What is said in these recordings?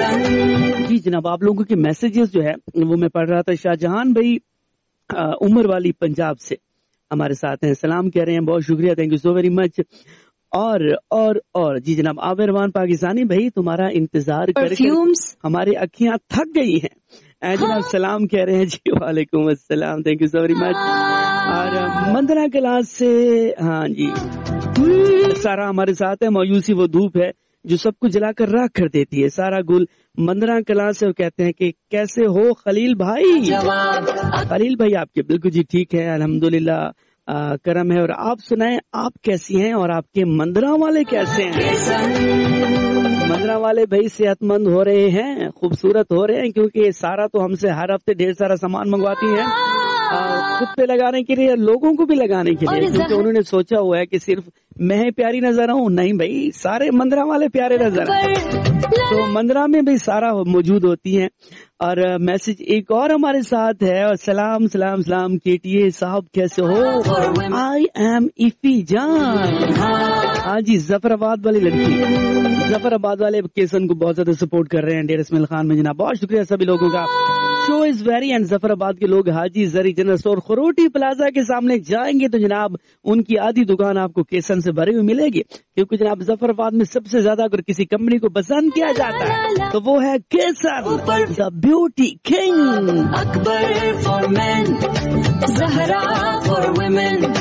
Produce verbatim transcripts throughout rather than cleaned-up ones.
जी जनाब, आप लोगों के मैसेजेस जो है वो मैं पढ़ रहा था। शाहजहान भाई उमर वाली पंजाब से हमारे साथ हैं, सलाम कह रहे हैं, बहुत शुक्रिया, thank you so very much. और और और जी जनाब, आबिर रहमान पाकिस्तानी भाई, तुम्हारा इंतजार कर हमारी अखियां थक गई हैं। जनाब सलाम कह रहे हैं जी, वालेकुम अस्सलाम, thank you so very much. और मंदरा क्लास से हाँ जी सारा हमारे साथ है। मायूसी वो धूप है जो सबको जलाकर राख कर देती है। सारा गुल मंदरा क्लास से कहते हैं कि कैसे हो खलील भाई। खलील भाई आपके बिल्कुल जी ठीक है, अल्हम्दुलिल्लाह, करम है। और आप सुनाएं, आप कैसी हैं और आपके मंदरा वाले कैसे हैं? मंदरा वाले भाई सेहतमंद हो रहे हैं, खूबसूरत हो रहे हैं, क्योंकि सारा तो हमसे हर हफ्ते ढेर सारा सामान मंगवाती है खुद पे लगाने के लिए, लोगों को भी लगाने के लिए, क्योंकि उन्होंने सोचा हुआ है कि सिर्फ मैं प्यारी नजर आऊं। नहीं भाई, सारे मंदरा वाले प्यारे नजर आए, तो मंदरा में भी सारा मौजूद होती हैं। और मैसेज एक और हमारे साथ है, और सलाम सलाम सलाम केटीए साहब कैसे हो? आई एम इफी जान। हाँ जी, जफराबाद वाली लड़की, जफराबाद वाले केसन को बहुत ज्यादा सपोर्ट कर रहे हैं डेर इसमाइल खान में जनाब, बहुत शुक्रिया सभी लोगों का। Show is very and Zafarabad के लोग हाजी जरी जनरल स्टोर खरोटी प्लाजा के सामने जाएंगे तो जनाब उनकी आधी दुकान आपको केसन से भरी हुई मिलेगी, क्योंकि जनाब जफराबाद में सबसे ज्यादा अगर किसी कंपनी को पसंद किया जाता है तो वो है केसन, the beauty king. Akbar for main, Zahra for women.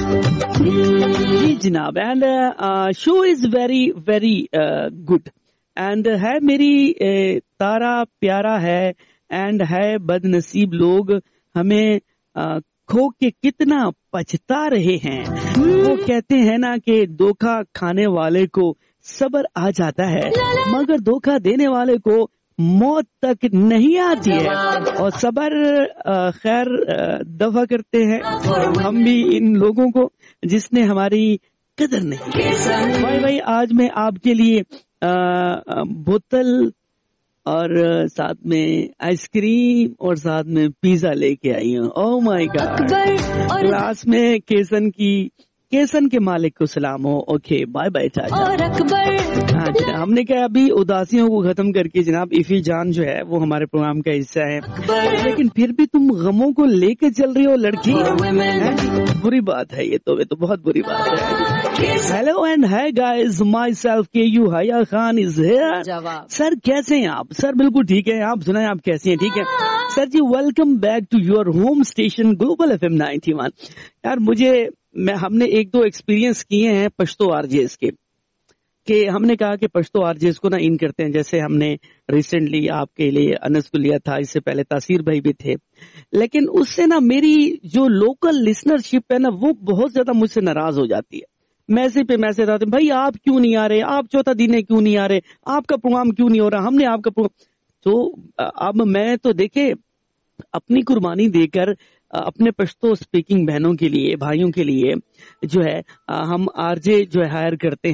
जी जनाब, and show is very very good and है मेरी uh, तारा प्यारा है एंड है बदनसीब लोग हमें आ, खो के कितना पछता रहे हैं। वो कहते हैं ना कि धोखा खाने वाले को सब्र आ जाता है, मगर धोखा देने वाले को मौत तक नहीं आती है। और सब्र खैर दफा करते हैं हम भी इन लोगों को जिसने हमारी कदर नहीं। भाई भाई आज मैं आपके लिए बोतल और साथ में आइसक्रीम और साथ में पिज्जा लेके आई हूँ। Oh my God. क्लास में केसन की केसन के मालिक को सलाम हो। ओके बाय बाय चाचा। हाँ, हमने क्या अभी उदासियों को खत्म करके जनाब इफी जान जो है वो हमारे प्रोग्राम का हिस्सा है, लेकिन फिर भी तुम गमों को लेके चल रही हो लड़की, बुरी बात है ये तो, ये तो बहुत बुरी बात है। Hello and hi guys, my self के यू हया खान इज हियर। सर कैसे हैं आप? सर बिल्कुल ठीक है, आप सुनाएं आप कैसी हैं? ठीक है sir ji, welcome back to your home station global F M ninety one. यार मुझे मैं हमने एक दो एक्सपीरियंस किए हैं पश्तो आरजेस के, कि हमने कहा कि पश्तो आरजेस को ना इन करते हैं। जैसे हमने रिसेंटली आपके लिए अनस को लिया था, इससे पहले तासीर भाई भी थे, लेकिन उससे ना मेरी जो लोकल लिसनरशिप है ना वो बहुत ज्यादा मुझसे नाराज हो जाती है। मैसेज पे मैसेज आते हैं, भाई आप क्यों नहीं आ रहे, आप चौथा दिन क्यों नहीं आ रहे, आपका प्रोग्राम क्यों नहीं हो रहा, हमने आपका प्रोग्राम। तो अब मैं तो देखे अपनी कुर्बानी देकर अपने पश्तो स्पीकिंग बहनों के लिए, भाइयों के लिए जो है हम आरजे जो है हायर करते हैं।